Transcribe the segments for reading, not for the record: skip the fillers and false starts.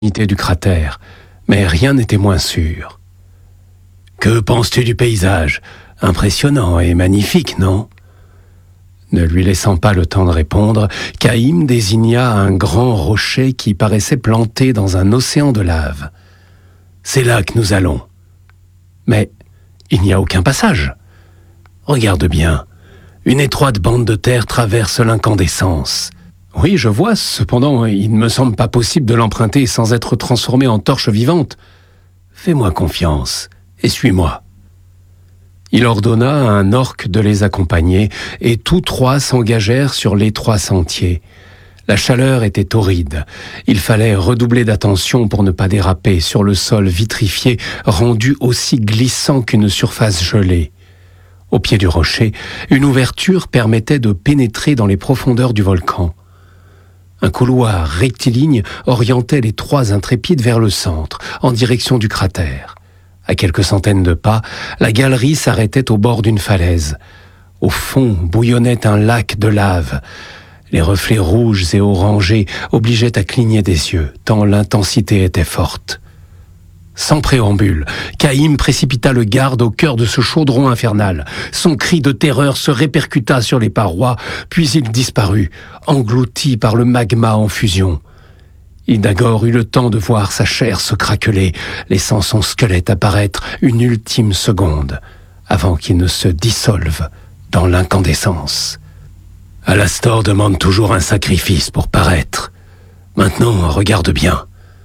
du cratère, mais rien n'était moins sûr. « Que penses-tu du paysage? Impressionnant et magnifique, non ?» Ne lui laissant pas le temps de répondre, Caïm désigna un grand rocher qui paraissait planté dans un océan de lave. « C'est là que nous allons. » « Mais il n'y a aucun passage. Regarde bien, une étroite bande de terre traverse l'incandescence. Oui, je vois, cependant, il ne me semble pas possible de l'emprunter sans être transformé en torche vivante. Fais-moi confiance et suis-moi. » Il ordonna à un orque de les accompagner, et tous trois s'engagèrent sur l'étroit sentier. La chaleur était torride. Il fallait redoubler d'attention pour ne pas déraper sur le sol vitrifié, rendu aussi glissant qu'une surface gelée. Au pied du rocher, une ouverture permettait de pénétrer dans les profondeurs du volcan. Un couloir rectiligne orientait les trois intrépides vers le centre, en direction du cratère. À quelques centaines de pas, la galerie s'arrêtait au bord d'une falaise. Au fond bouillonnait un lac de lave. Les reflets rouges et orangés obligeaient à cligner des yeux, tant l'intensité était forte. Sans préambule, Caïm précipita le garde au cœur de ce chaudron infernal. Son cri de terreur se répercuta sur les parois, puis il disparut, englouti par le magma en fusion. Hildagor eut le temps de voir sa chair se craqueler, laissant son squelette apparaître une ultime seconde, avant qu'il ne se dissolve dans l'incandescence. Alastor demande toujours un sacrifice pour paraître. Maintenant, regarde bien.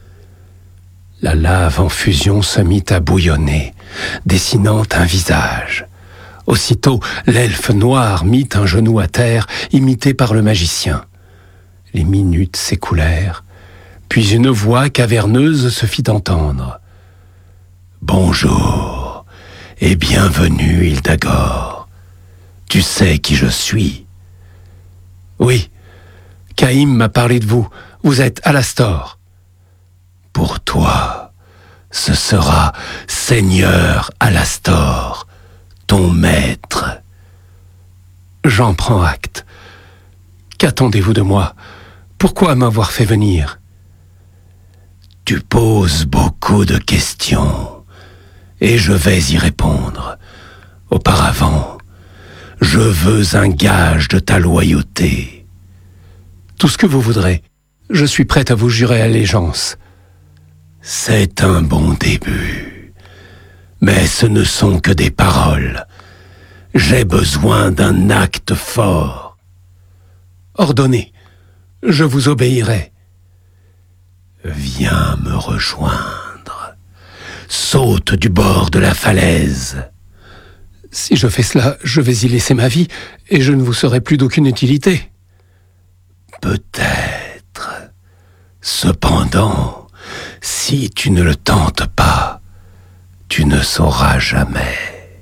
La lave en fusion se mit à bouillonner, dessinant un visage. Aussitôt, l'elfe noir mit un genou à terre, imité par le magicien. Les minutes s'écoulèrent, puis une voix caverneuse se fit entendre. « Bonjour et bienvenue, Hildagor. Tu sais qui je suis. » « Oui, Caïm m'a parlé de vous. Vous êtes Alastor. »« Pour toi, ce sera Seigneur Alastor, ton maître. » J'en prends acte. Qu'attendez-vous de moi? Pourquoi m'avoir fait venir? Tu poses beaucoup de questions, et je vais y répondre. Auparavant, je veux un gage de ta loyauté. Tout ce que vous voudrez. Je suis prête à vous jurer allégeance. C'est un bon début. Mais ce ne sont que des paroles. J'ai besoin d'un acte fort. Ordonnez. Je vous obéirai. Viens me rejoindre. Saute du bord de la falaise. Si je fais cela, je vais y laisser ma vie, et je ne vous serai plus d'aucune utilité. Peut-être. Cependant, si tu ne le tentes pas, tu ne sauras jamais.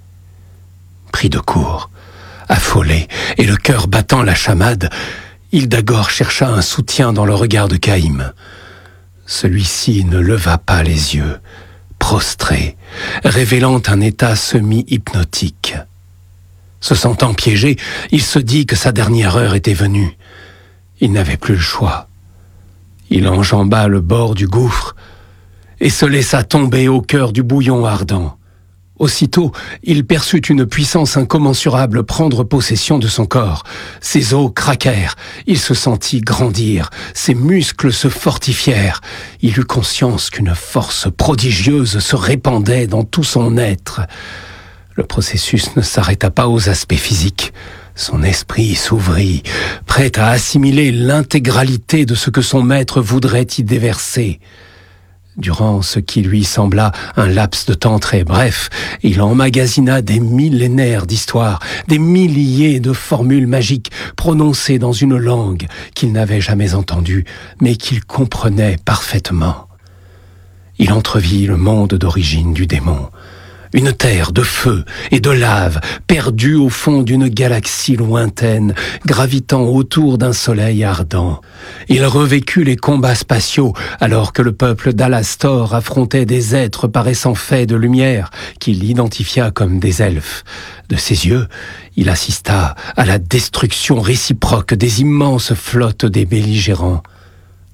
Pris de court, affolé, et le cœur battant la chamade, Hildagor chercha un soutien dans le regard de Caïm. Celui-ci ne leva pas les yeux, prostré, révélant un état semi-hypnotique. Se sentant piégé, il se dit que sa dernière heure était venue. Il n'avait plus le choix. Il enjamba le bord du gouffre et se laissa tomber au cœur du bouillon ardent. Aussitôt, il perçut une puissance incommensurable prendre possession de son corps. Ses os craquèrent, il se sentit grandir, ses muscles se fortifièrent. Il eut conscience qu'une force prodigieuse se répandait dans tout son être. Le processus ne s'arrêta pas aux aspects physiques. Son esprit s'ouvrit, prêt à assimiler l'intégralité de ce que son maître voudrait y déverser. Durant ce qui lui sembla un laps de temps très bref, il emmagasina des millénaires d'histoires, des milliers de formules magiques prononcées dans une langue qu'il n'avait jamais entendue, mais qu'il comprenait parfaitement. Il entrevit le monde d'origine du démon, une terre de feu et de lave, perdue au fond d'une galaxie lointaine, gravitant autour d'un soleil ardent. Il revécut les combats spatiaux, alors que le peuple d'Alastor affrontait des êtres paraissant faits de lumière, qu'il identifia comme des elfes. De ses yeux, il assista à la destruction réciproque des immenses flottes des belligérants.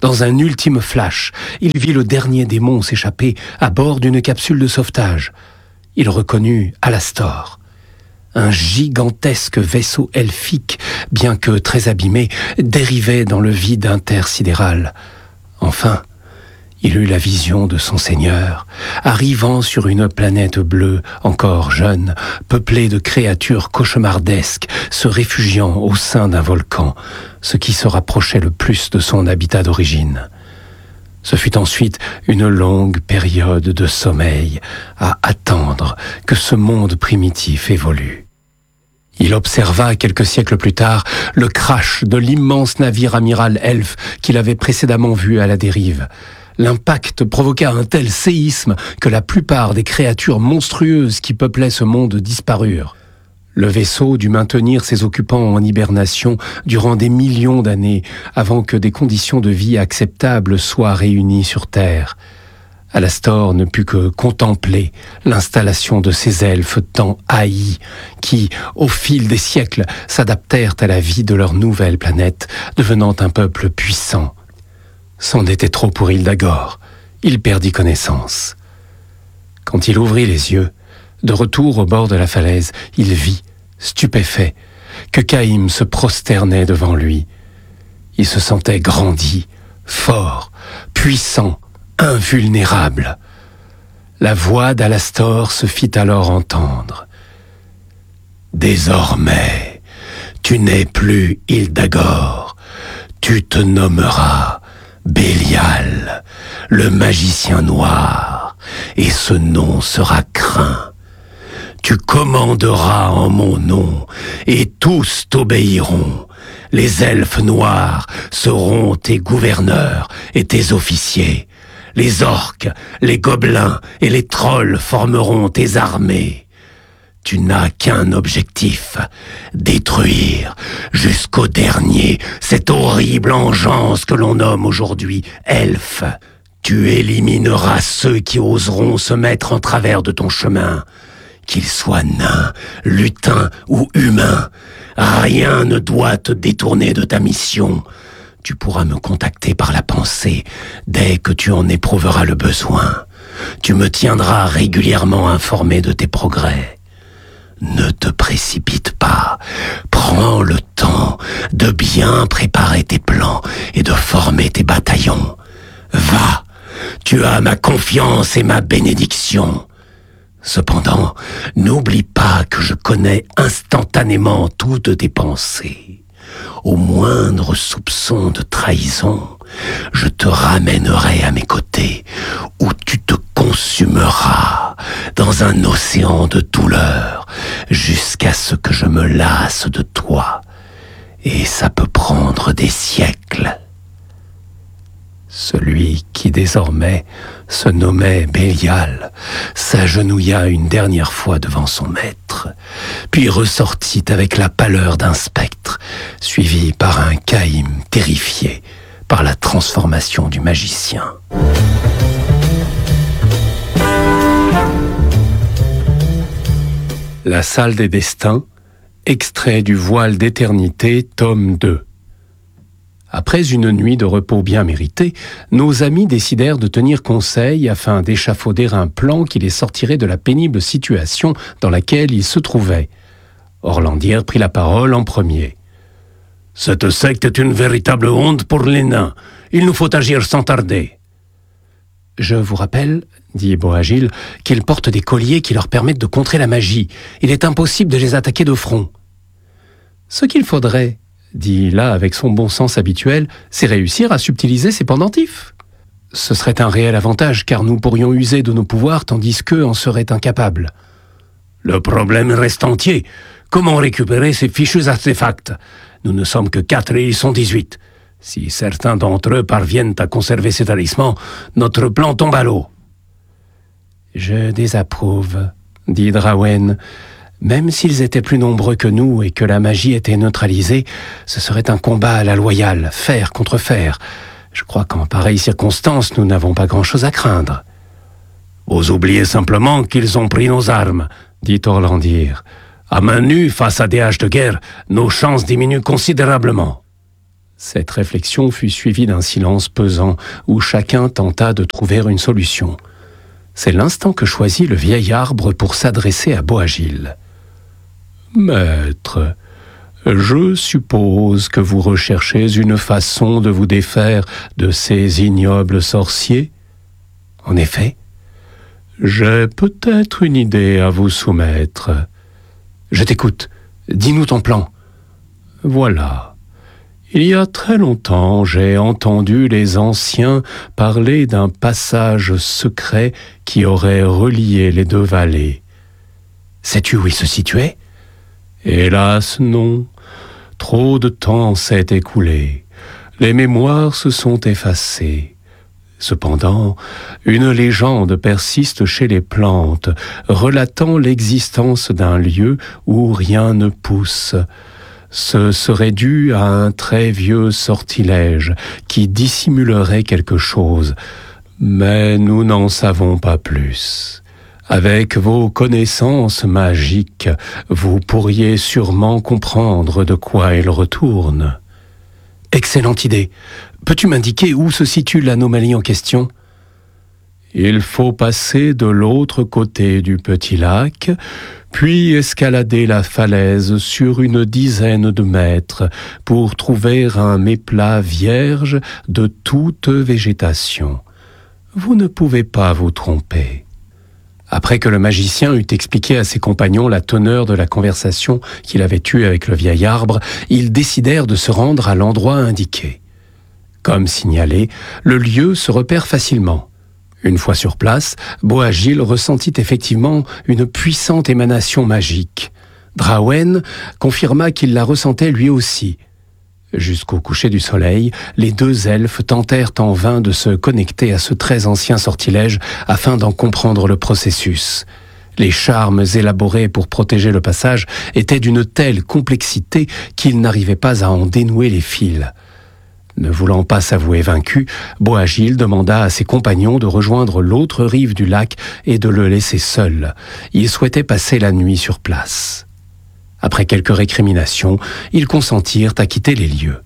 Dans un ultime flash, il vit le dernier démon s'échapper à bord d'une capsule de sauvetage. Il reconnut Alastor. Un gigantesque vaisseau elfique, bien que très abîmé, dérivait dans le vide intersidéral. Enfin, il eut la vision de son Seigneur, arrivant sur une planète bleue, encore jeune, peuplée de créatures cauchemardesques, se réfugiant au sein d'un volcan, ce qui se rapprochait le plus de son habitat d'origine. Ce fut ensuite une longue période de sommeil à attendre que ce monde primitif évolue. Il observa quelques siècles plus tard le crash de l'immense navire amiral elfe qu'il avait précédemment vu à la dérive. L'impact provoqua un tel séisme que la plupart des créatures monstrueuses qui peuplaient ce monde disparurent. Le vaisseau dut maintenir ses occupants en hibernation durant des millions d'années avant que des conditions de vie acceptables soient réunies sur Terre. Alastor ne put que contempler l'installation de ces elfes tant haïs qui, au fil des siècles, s'adaptèrent à la vie de leur nouvelle planète, devenant un peuple puissant. C'en était trop pour Hildagor. Il perdit connaissance. Quand il ouvrit les yeux, de retour au bord de la falaise, il vit, stupéfait, que Caïm se prosternait devant lui. Il se sentait grandi, fort, puissant, invulnérable. La voix d'Alastor se fit alors entendre. « Désormais, tu n'es plus Hildagor, tu te nommeras Bélial, le magicien noir, et ce nom sera craint. Tu commanderas en mon nom, et tous t'obéiront. Les elfes noirs seront tes gouverneurs et tes officiers. Les orques, les gobelins et les trolls formeront tes armées. Tu n'as qu'un objectif, détruire jusqu'au dernier cette horrible engeance que l'on nomme aujourd'hui elfe. Tu élimineras ceux qui oseront se mettre en travers de ton chemin. Qu'ils soient nains, lutins ou humains, rien ne doit te détourner de ta mission. Tu pourras me contacter par la pensée dès que tu en éprouveras le besoin. Tu me tiendras régulièrement informé de tes progrès. Ne te précipite pas. Prends le temps de bien préparer tes plans et de former tes bataillons. Va, tu as ma confiance et ma bénédiction. Cependant, n'oublie pas que je connais instantanément toutes tes pensées. Au moindre soupçon de trahison, je te ramènerai à mes côtés, où tu te consumeras dans un océan de douleur, jusqu'à ce que je me lasse de toi. Et ça peut prendre des siècles. Celui qui désormais se nommait Bélial s'agenouilla une dernière fois devant son maître, puis ressortit avec la pâleur d'un spectre, suivi par un Caïm terrifié par la transformation du magicien. La salle des destins, extrait du Voile d'éternité, tome 2. Après une nuit de repos bien méritée, nos amis décidèrent de tenir conseil afin d'échafauder un plan qui les sortirait de la pénible situation dans laquelle ils se trouvaient. Orlandir prit la parole en premier. « Cette secte est une véritable honte pour les nains. Il nous faut agir sans tarder. » « Je vous rappelle, dit Boagil, qu'ils portent des colliers qui leur permettent de contrer la magie. Il est impossible de les attaquer de front. »« Ce qu'il faudrait, dit là avec son bon sens habituel, c'est réussir à subtiliser ces pendentifs. Ce serait un réel avantage, car nous pourrions user de nos pouvoirs tandis qu'eux en seraient incapables. »« Le problème reste entier. Comment récupérer ces fichus artefacts ? Nous ne sommes que 4 et ils sont 18. Si certains d'entre eux parviennent à conserver ces talismans, notre plan tombe à l'eau. »« Je désapprouve, dit Drawen. Même s'ils étaient plus nombreux que nous et que la magie était neutralisée, ce serait un combat à la loyale, fer contre fer. Je crois qu'en pareille circonstance, nous n'avons pas grand-chose à craindre. »« Vous oubliez simplement qu'ils ont pris nos armes, dit Orlandir. À main nue, face à des haches de guerre, nos chances diminuent considérablement. » Cette réflexion fut suivie d'un silence pesant où chacun tenta de trouver une solution. C'est l'instant que choisit le vieil arbre pour s'adresser à Boagile. « Maître, je suppose que vous recherchez une façon de vous défaire de ces ignobles sorciers. En effet, j'ai peut-être une idée à vous soumettre. Je t'écoute, dis-nous ton plan. Voilà. Il y a très longtemps, j'ai entendu les anciens parler d'un passage secret qui aurait relié les deux vallées. Sais-tu où il se situait ? Hélas, non. Trop de temps s'est écoulé. Les mémoires se sont effacées. Cependant, une légende persiste chez les plantes, relatant l'existence d'un lieu où rien ne pousse. Ce serait dû à un très vieux sortilège qui dissimulerait quelque chose, mais nous n'en savons pas plus. Avec vos connaissances magiques, vous pourriez sûrement comprendre de quoi il retourne. Excellente idée. Peux-tu m'indiquer où se situe l'anomalie en question ? Il faut passer de l'autre côté du petit lac, puis escalader la falaise sur une dizaine de mètres pour trouver un méplat vierge de toute végétation. Vous ne pouvez pas vous tromper. Après que le magicien eut expliqué à ses compagnons la teneur de la conversation qu'il avait eue avec le vieil arbre, ils décidèrent de se rendre à l'endroit indiqué. Comme signalé, le lieu se repère facilement. Une fois sur place, Boagile ressentit effectivement une puissante émanation magique. Drawen confirma qu'il la ressentait lui aussi. Jusqu'au coucher du soleil, les deux elfes tentèrent en vain de se connecter à ce très ancien sortilège afin d'en comprendre le processus. Les charmes élaborés pour protéger le passage étaient d'une telle complexité qu'ils n'arrivaient pas à en dénouer les fils. Ne voulant pas s'avouer vaincu, Boagile demanda à ses compagnons de rejoindre l'autre rive du lac et de le laisser seul. Il souhaitait passer la nuit sur place. Après quelques récriminations, ils consentirent à quitter les lieux.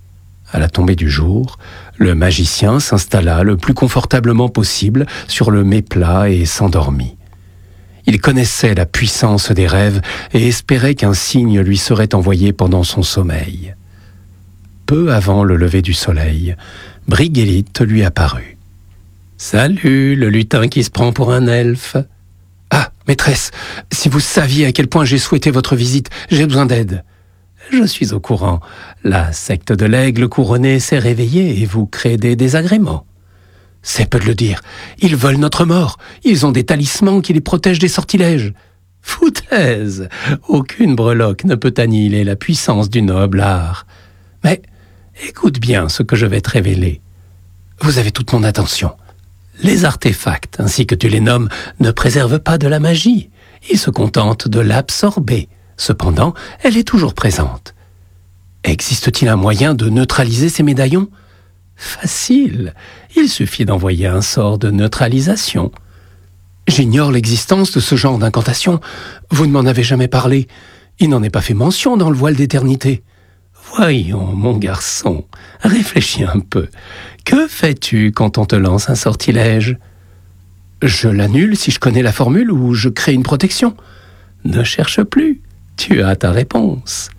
À la tombée du jour, le magicien s'installa le plus confortablement possible sur le méplat et s'endormit. Il connaissait la puissance des rêves et espérait qu'un signe lui serait envoyé pendant son sommeil. Peu avant le lever du soleil, Brigitte lui apparut. « Salut, le lutin qui se prend pour un elfe. »« Ah, maîtresse, si vous saviez à quel point j'ai souhaité votre visite, j'ai besoin d'aide. »« Je suis au courant. La secte de l'aigle couronné s'est réveillée et vous crée des désagréments. »« C'est peu de le dire. Ils veulent notre mort. Ils ont des talismans qui les protègent des sortilèges. »« Foutaise. Aucune breloque ne peut annihiler la puissance du noble art. Mais écoute bien ce que je vais te révéler. Vous avez toute mon attention. Les artefacts, ainsi que tu les nommes, ne préservent pas de la magie. Ils se contentent de l'absorber. Cependant, elle est toujours présente. Existe-t-il un moyen de neutraliser ces médaillons ? Facile. Il suffit d'envoyer un sort de neutralisation. J'ignore l'existence de ce genre d'incantation. Vous ne m'en avez jamais parlé. Il n'en est pas fait mention dans le voile d'éternité. Voyons, mon garçon, réfléchis un peu. Que fais-tu quand on te lance un sortilège ? Je l'annule si je connais la formule ou je crée une protection. Ne cherche plus, tu as ta réponse.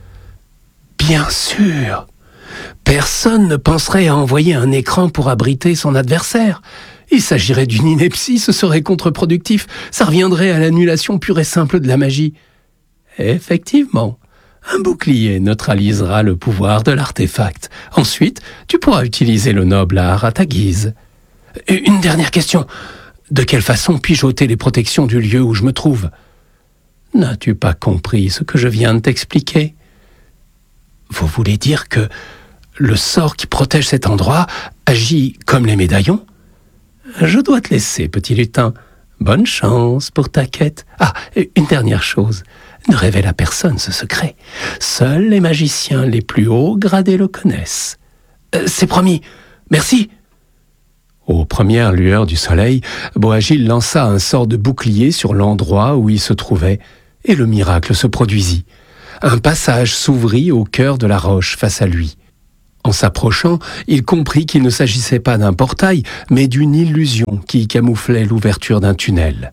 Bien sûr. Personne ne penserait à envoyer un écran pour abriter son adversaire. Il s'agirait d'une ineptie, ce serait contre-productif. Ça reviendrait à l'annulation pure et simple de la magie. Effectivement. Un bouclier neutralisera le pouvoir de l'artefact. Ensuite, tu pourras utiliser le noble art à ta guise. Une dernière question. De quelle façon puis-je ôter les protections du lieu où je me trouve ? N'as-tu pas compris ce que je viens de t'expliquer ? Vous voulez dire que le sort qui protège cet endroit agit comme les médaillons ? Je dois te laisser, petit lutin. Bonne chance pour ta quête. Ah, une dernière chose. Ne révèle à personne ce secret. Seuls les magiciens les plus hauts gradés le connaissent. C'est promis. Merci. Aux premières lueurs du soleil, Boagile lança un sort de bouclier sur l'endroit où il se trouvait, et le miracle se produisit. Un passage s'ouvrit au cœur de la roche face à lui. En s'approchant, il comprit qu'il ne s'agissait pas d'un portail, mais d'une illusion qui camouflait l'ouverture d'un tunnel.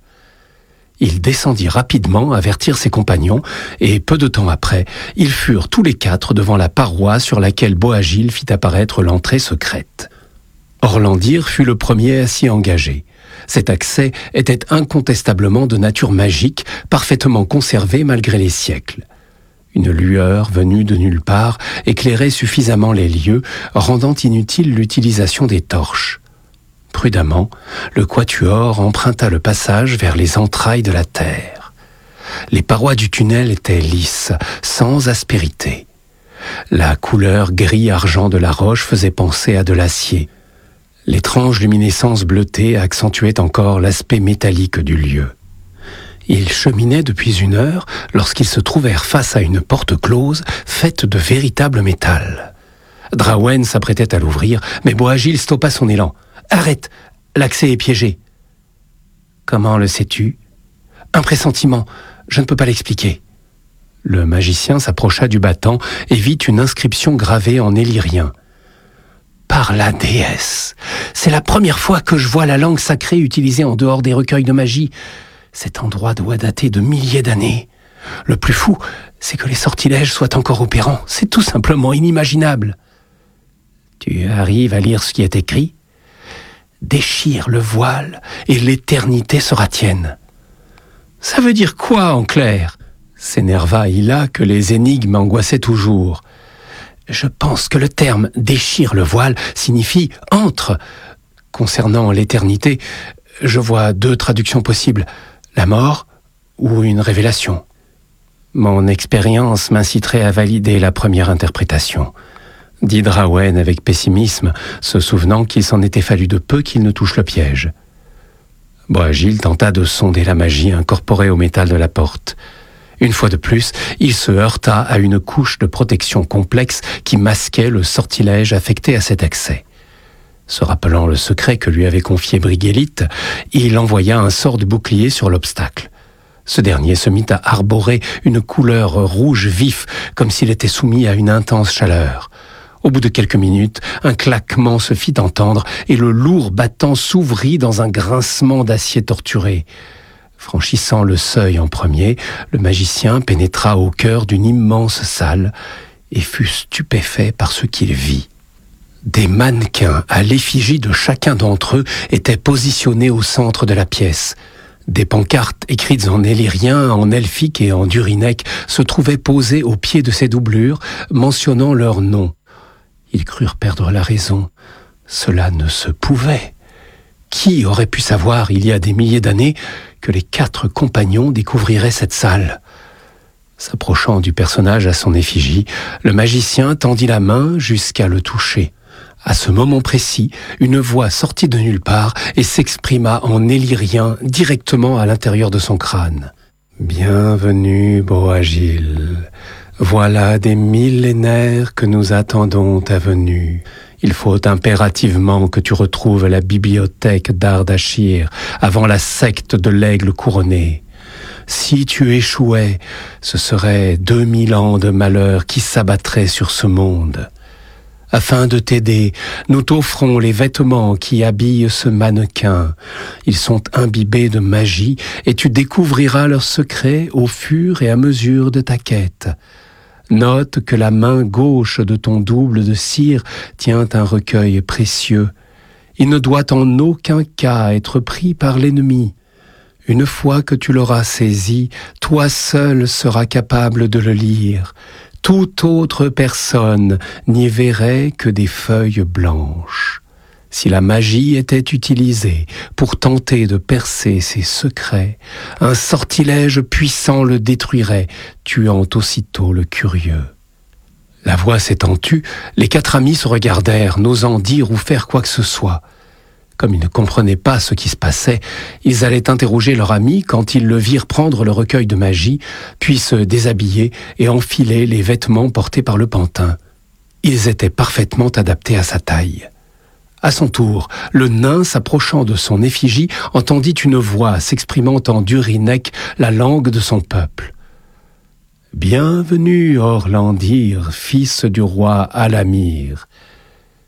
Il descendit rapidement avertir ses compagnons, et peu de temps après, ils furent tous les quatre devant la paroi sur laquelle Boagile fit apparaître l'entrée secrète. Orlandir fut le premier à s'y engager. Cet accès était incontestablement de nature magique, parfaitement conservé malgré les siècles. Une lueur venue de nulle part éclairait suffisamment les lieux, rendant inutile l'utilisation des torches. Prudemment, le quatuor emprunta le passage vers les entrailles de la terre. Les parois du tunnel étaient lisses, sans aspérité. La couleur gris-argent de la roche faisait penser à de l'acier. L'étrange luminescence bleutée accentuait encore l'aspect métallique du lieu. Ils cheminaient depuis 1 heure lorsqu'ils se trouvèrent face à une porte close faite de véritable métal. Drawen s'apprêtait à l'ouvrir, mais Boagile stoppa son élan. « Arrête, l'accès est piégé. »« Comment le sais-tu ?»« Un pressentiment, je ne peux pas l'expliquer. » Le magicien s'approcha du battant et vit une inscription gravée en illyrien. « Par la déesse, c'est la première fois que je vois la langue sacrée utilisée en dehors des recueils de magie. Cet endroit doit dater de milliers d'années. Le plus fou, c'est que les sortilèges soient encore opérants. C'est tout simplement inimaginable. » « Tu arrives à lire ce qui est écrit ? Déchire le voile et l'éternité sera tienne. » « Ça veut dire quoi en clair ?» s'énerva Ila que les énigmes angoissaient toujours. « Je pense que le terme « déchire le voile » signifie « entre ». Concernant l'éternité, je vois 2 traductions possibles, la mort ou une révélation. Mon expérience m'inciterait à valider la première interprétation, dit Drawen avec pessimisme, se souvenant qu'il s'en était fallu de peu qu'il ne touche le piège. Boagile tenta de sonder la magie incorporée au métal de la porte. Une fois de plus, il se heurta à une couche de protection complexe qui masquait le sortilège affecté à cet accès. Se rappelant le secret que lui avait confié Brigitte, il envoya un sort de bouclier sur l'obstacle. Ce dernier se mit à arborer une couleur rouge vif, comme s'il était soumis à une intense chaleur. Au bout de quelques minutes, un claquement se fit entendre et le lourd battant s'ouvrit dans un grincement d'acier torturé. Franchissant le seuil en premier, le magicien pénétra au cœur d'une immense salle et fut stupéfait par ce qu'il vit. Des mannequins à l'effigie de chacun d'entre eux étaient positionnés au centre de la pièce. Des pancartes écrites en illyrien, en elfique et en durinec se trouvaient posées au pied de ces doublures, mentionnant leurs noms. Ils crurent perdre la raison. Cela ne se pouvait. Qui aurait pu savoir, il y a des milliers d'années, que les 4 compagnons découvriraient cette salle ? S'approchant du personnage à son effigie, le magicien tendit la main jusqu'à le toucher. À ce moment précis, une voix sortit de nulle part et s'exprima en illyrien directement à l'intérieur de son crâne. « Bienvenue, Boagile. Voilà des millénaires que nous attendons ta venue. Il faut impérativement que tu retrouves la bibliothèque d'Ardashir avant la secte de l'aigle couronné. Si tu échouais, ce serait 2000 ans de malheur qui s'abattraient sur ce monde. Afin de t'aider, nous t'offrons les vêtements qui habillent ce mannequin. Ils sont imbibés de magie et tu découvriras leurs secrets au fur et à mesure de ta quête. Note que la main gauche de ton double de cire tient un recueil précieux. Il ne doit en aucun cas être pris par l'ennemi. Une fois que tu l'auras saisi, toi seul seras capable de le lire. Toute autre personne n'y verrait que des feuilles blanches. Si la magie était utilisée pour tenter de percer ses secrets, un sortilège puissant le détruirait, tuant aussitôt le curieux. » La voix s'étant tue, les 4 amis se regardèrent, n'osant dire ou faire quoi que ce soit. Comme ils ne comprenaient pas ce qui se passait, ils allaient interroger leur ami quand ils le virent prendre le recueil de magie, puis se déshabiller et enfiler les vêtements portés par le pantin. Ils étaient parfaitement adaptés à sa taille. À son tour, le nain, s'approchant de son effigie, entendit une voix s'exprimant en durinec, la langue de son peuple. « Bienvenue, Orlandir, fils du roi Alamir.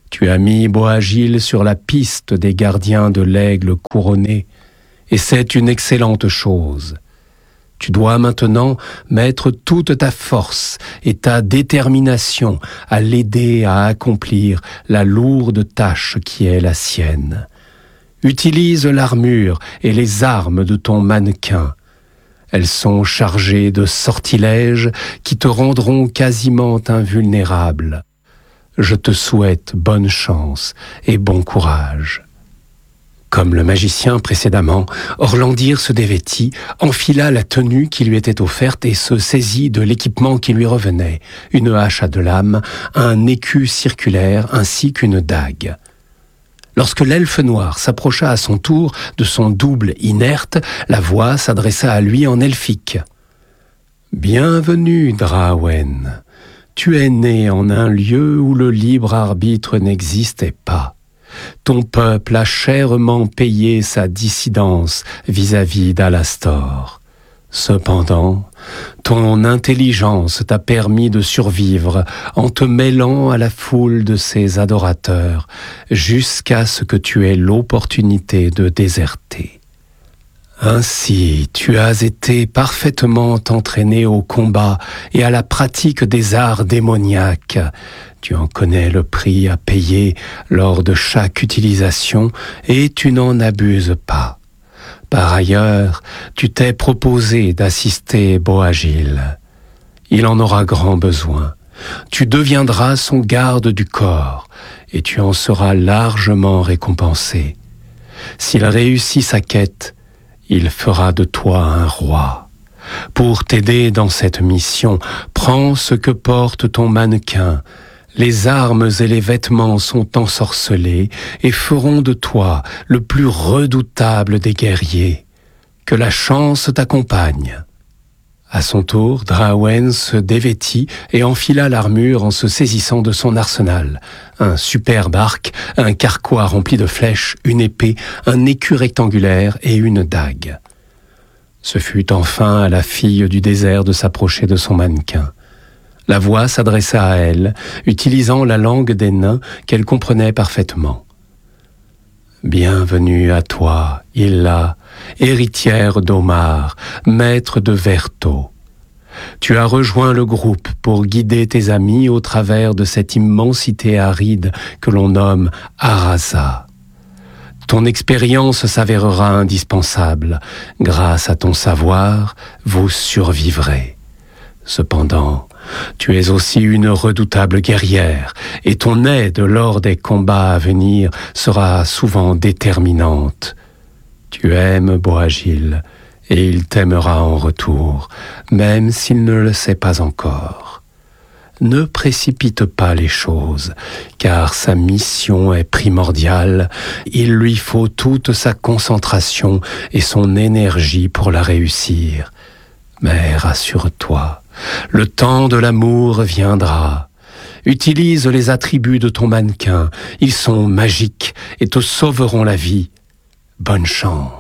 Tu as mis Boagil sur la piste des gardiens de l'aigle couronné, et c'est une excellente chose. Tu dois maintenant mettre toute ta force et ta détermination à l'aider à accomplir la lourde tâche qui est la sienne. Utilise l'armure et les armes de ton mannequin. Elles sont chargées de sortilèges qui te rendront quasiment invulnérable. Je te souhaite bonne chance et bon courage. Comme le magicien précédemment, Orlandir se dévêtit, enfila la tenue qui lui était offerte et se saisit de l'équipement qui lui revenait, une hache à 2 lames, un écu circulaire ainsi qu'une dague. Lorsque l'elfe noir s'approcha à son tour de son double inerte, la voix s'adressa à lui en elfique. « Bienvenue, Drawen. Tu es né en un lieu où le libre arbitre n'existait pas. Ton peuple a chèrement payé sa dissidence vis-à-vis d'Alastor. Cependant, ton intelligence t'a permis de survivre en te mêlant à la foule de ses adorateurs jusqu'à ce que tu aies l'opportunité de déserter. Ainsi, tu as été parfaitement entraîné au combat et à la pratique des arts démoniaques. Tu en connais le prix à payer lors de chaque utilisation et tu n'en abuses pas. Par ailleurs, tu t'es proposé d'assister Boagil. Il en aura grand besoin. Tu deviendras son garde du corps et tu en seras largement récompensé. S'il réussit sa quête, il fera de toi un roi. Pour t'aider dans cette mission, prends ce que porte ton mannequin. Les armes et les vêtements sont ensorcelés et feront de toi le plus redoutable des guerriers. Que la chance t'accompagne. » À son tour, Drawen se dévêtit et enfila l'armure en se saisissant de son arsenal. Un superbe arc, un carquois rempli de flèches, une épée, un écu rectangulaire et une dague. Ce fut enfin à la fille du désert de s'approcher de son mannequin. La voix s'adressa à elle, utilisant la langue des nains qu'elle comprenait parfaitement. « Bienvenue à toi, Illa, héritière d'Omar, maître de Verto. Tu as rejoint le groupe pour guider tes amis au travers de cette immensité aride que l'on nomme Arasa. Ton expérience s'avérera indispensable. Grâce à ton savoir, vous survivrez. Cependant, tu es aussi une redoutable guerrière, et ton aide lors des combats à venir sera souvent déterminante. Tu aimes Boagil, et il t'aimera en retour, même s'il ne le sait pas encore. Ne précipite pas les choses, car sa mission est primordiale. Il lui faut toute sa concentration et son énergie pour la réussir. Mais rassure-toi, le temps de l'amour viendra. Utilise les attributs de ton mannequin, ils sont magiques et te sauveront la vie. Bonne chance. »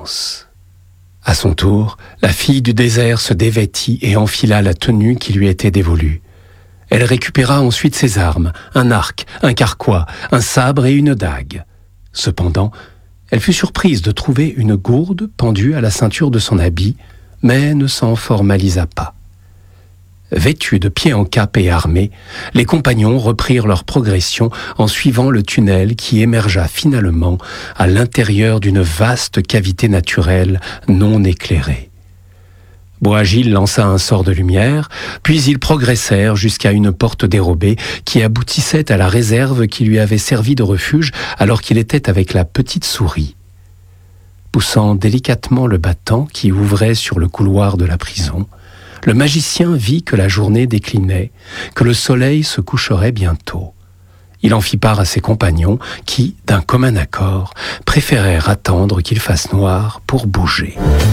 À son tour, la fille du désert se dévêtit et enfila la tenue qui lui était dévolue. Elle récupéra ensuite ses armes, un arc, un carquois, un sabre et une dague. Cependant, elle fut surprise de trouver une gourde pendue à la ceinture de son habit, mais ne s'en formalisa pas. Vêtus de pied en cap et armés, les compagnons reprirent leur progression en suivant le tunnel qui émergea finalement à l'intérieur d'une vaste cavité naturelle non éclairée. Boagil lança un sort de lumière, puis ils progressèrent jusqu'à une porte dérobée qui aboutissait à la réserve qui lui avait servi de refuge alors qu'il était avec la petite souris. Poussant délicatement le battant qui ouvrait sur le couloir de la prison, le magicien vit que la journée déclinait, que le soleil se coucherait bientôt. Il en fit part à ses compagnons qui, d'un commun accord, préférèrent attendre qu'il fasse noir pour bouger.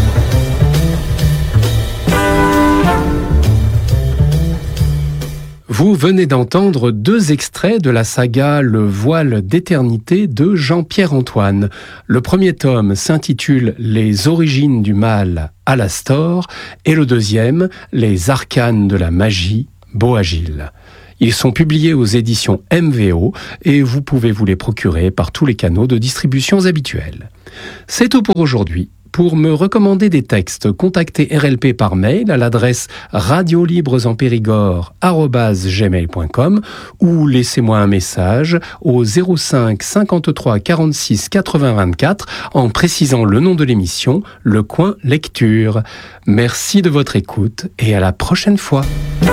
Vous venez d'entendre 2 extraits de la saga Le voile d'éternité de Jean-Pierre Antoine. Le premier tome s'intitule Les origines du mal, Alastor, et le deuxième, Les arcanes de la magie, Boagil. Ils sont publiés aux éditions MVO et vous pouvez vous les procurer par tous les canaux de distribution habituels. C'est tout pour aujourd'hui. Pour me recommander des textes, contactez RLP par mail à l'adresse radiolibresenpérigord@gmail.com ou laissez-moi un message au 05 53 46 80 24 en précisant le nom de l'émission, Le Coin Lecture. Merci de votre écoute et à la prochaine fois.